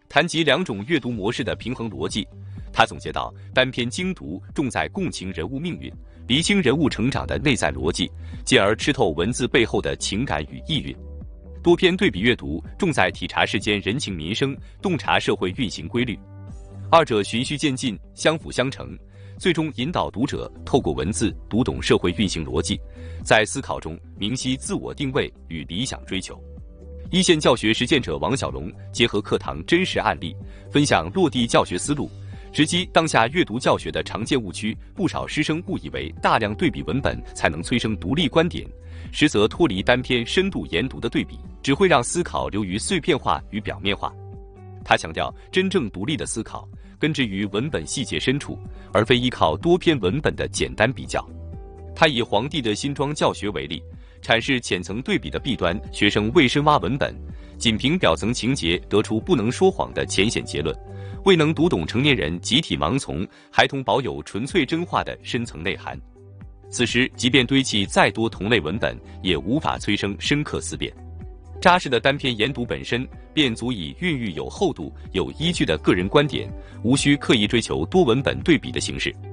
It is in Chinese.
谈及两种阅读模式的平衡逻辑，他总结到，单篇精读重在共情人物命运，厘清人物成长的内在逻辑，进而吃透文字背后的情感与意蕴；多篇对比阅读重在体察世间人情民生，洞察社会运行规律。二者循序渐进，相辅相成，最终引导读者透过文字读懂社会运行逻辑，在思考中明晰自我定位与理想追求。一线教学实践者王小龙结合课堂真实案例，分享落地教学思路，直击当下阅读教学的常见误区。不少师生误以为大量对比文本才能催生独立观点，实则脱离单篇深度研读的对比，只会让思考流于碎片化与表面化。他强调，真正独立的思考根植于文本细节深处，而非依靠多篇文本的简单比较。他以黄帝的新庄教学为例，阐释浅层对比的弊端，学生未深挖文本，仅凭表层情节得出不能说谎的浅显结论，未能读懂成年人集体盲从，孩童保有纯粹真话的深层内涵。此时即便堆砌再多同类文本，也无法催生深刻思辨。扎实的单篇研读本身便足以孕育有厚度、有依据的个人观点，无需刻意追求多文本对比的形式。